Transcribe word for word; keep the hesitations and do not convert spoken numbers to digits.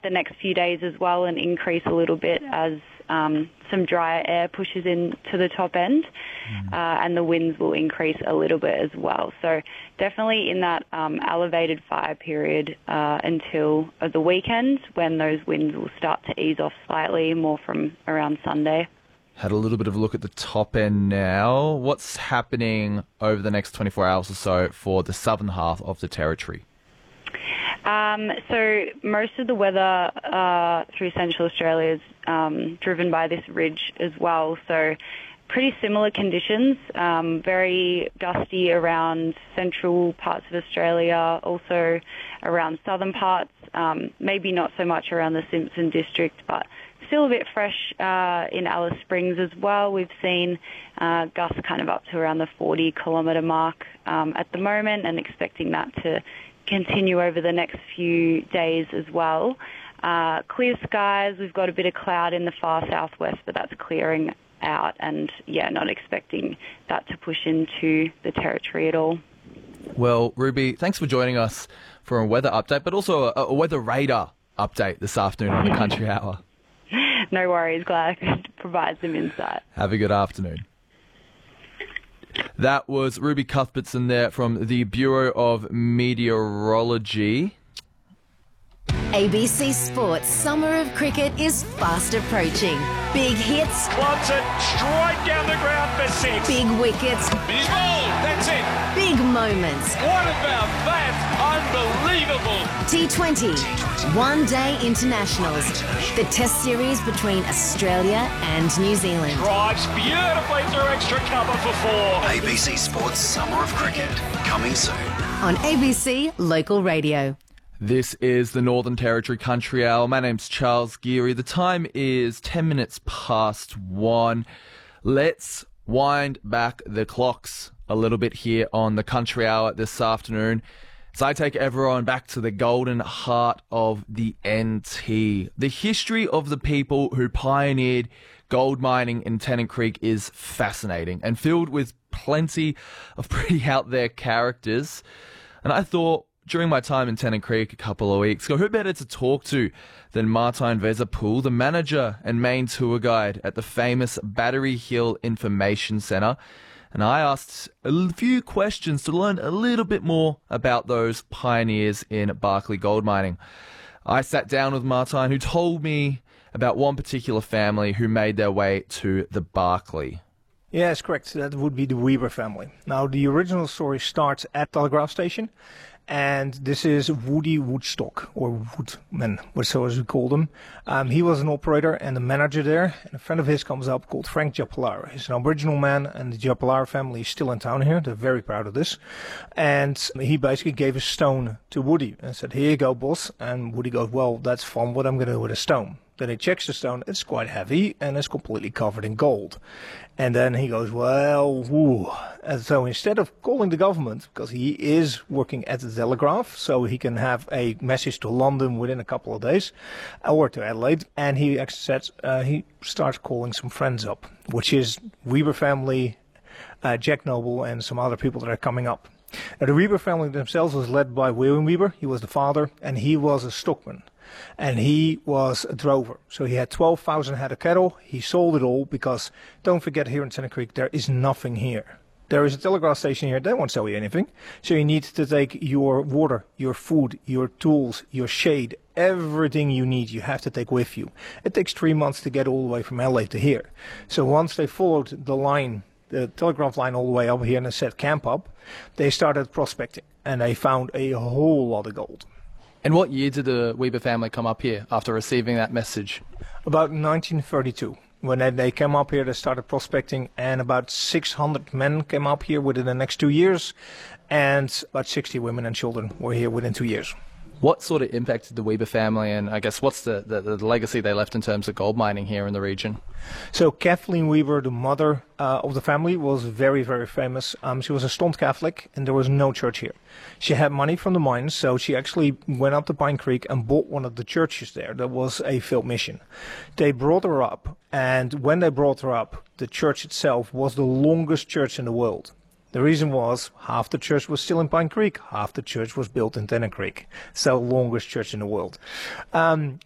the next few days as well and increase a little bit as um, some drier air pushes in to the top end, uh, and the winds will increase a little bit as well. So definitely in that um, elevated fire period uh, until uh, the weekend, when those winds will start to ease off slightly more from around Sunday. Had a little bit of a look at the top end now. What's happening over the next twenty-four hours or so for the southern half of the territory? Um, so most of the weather uh, through Central Australia is um, driven by this ridge as well. So pretty similar conditions, um, very gusty around central parts of Australia, also around southern parts, um, maybe not so much around the Simpson district, but still a bit fresh uh, in Alice Springs as well. We've seen uh, gusts kind of up to around the forty kilometre mark um, at the moment, and expecting that to continue over the next few days as well. Uh, clear skies, we've got a bit of cloud in the far southwest, but that's clearing out, and yeah, not expecting that to push into the territory at all. Well, Ruby, thanks for joining us for a weather update, but also a, a weather radar update this afternoon on the Country Hour. No worries, glad I could provide some insight. Have a good afternoon. That was Ruby Cuthbertson there from the Bureau of Meteorology. A B C Sports Summer of Cricket is fast approaching. Big hits. Wants it straight down the ground for six. Big wickets. He's bowled. That's it. Big moments. What about that? Unbelievable. T twenty. One Day Internationals. The Test series between Australia and New Zealand. Drives beautifully through extra cover for four. A B C Sports Summer of Cricket, coming soon. On A B C Local Radio. This is the Northern Territory Country Hour. My name's Charles Geary. The time is ten minutes past one. Let's wind back the clocks a little bit here on the Country Hour this afternoon. So I take everyone back to the golden heart of the N T. The history of the people who pioneered gold mining in Tennant Creek is fascinating and filled with plenty of pretty out there characters. And I thought, during my time in Tennant Creek a couple of weeks ago, who better to talk to than Martijn Weserpool, the manager and main tour guide at the famous Battery Hill Information Centre. And I asked a few questions to learn a little bit more about those pioneers in Barkley gold mining. I sat down with Martijn, who told me about one particular family who made their way to the Barkley. Yes, correct. That would be the Weber family. Now, the original story starts at Telegraph Station. And this is Woody Woodstock, or Woodman, so as we called him. Um, he was an operator and a manager there, and a friend of his comes up called Frank Japalar. He's an Aboriginal man, and the Japalar family is still in town here. They're very proud of this. And he basically gave a stone to Woody and said, "Here you go, boss." And Woody goes, "Well, that's fun. What I'm going to do with a stone?" Then he checks the stone. It's quite heavy and it's completely covered in gold. And then he goes, well, woo. And so instead of calling the government, because he is working at the Telegraph, so he can have a message to London within a couple of days, or to Adelaide, and he actually said, uh, he starts calling some friends up, which is Weber family, uh, Jack Noble, and some other people that are coming up. Now, the Weber family themselves was led by William Weber. He was the father, and he was a stockman. And he was a drover. So he had twelve thousand head of cattle. He sold it all because, don't forget, here in Tennant Creek, there is nothing here. There is a telegraph station here. They won't sell you anything. So you need to take your water, your food, your tools, your shade, everything you need, you have to take with you. It takes three months to get all the way from L A to here. So once they followed the line, the telegraph line all the way up here and they set camp up, they started prospecting. And they found a whole lot of gold. And what year did the Weber family come up here after receiving that message? About nineteen thirty-two. When they, they came up here, they started prospecting, and about six hundred men came up here within the next two years, and about sixty women and children were here within two years. What sort of impact did the Weber family, and I guess what's the, the, the legacy they left in terms of gold mining here in the region? So Kathleen Weber, the mother uh, of the family, was very, very famous. Um, she was a staunch Catholic, and there was no church here. She had money from the mines, so she actually went up to Pine Creek and bought one of the churches there. That was a field mission. They brought her up, and when they brought her up, the church itself was the longest church in the world. The reason was half the church was still in Pine Creek, half the church was built in Tennant Creek. So longest church in the world. Um,